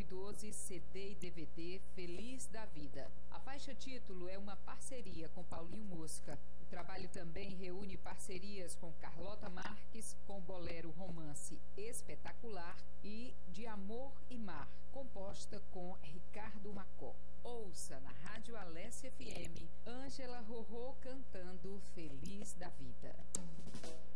2012 CD e DVD Feliz da Vida. A faixa título é uma parceria com Paulinho Mosca. O trabalho também reúne parcerias com Carlota Marques, com o bolero Romance Espetacular, e De Amor e Mar, composta com Ricardo Macó. Ouça na Rádio Alessia FM, Ângela Rorô cantando Feliz da Vida.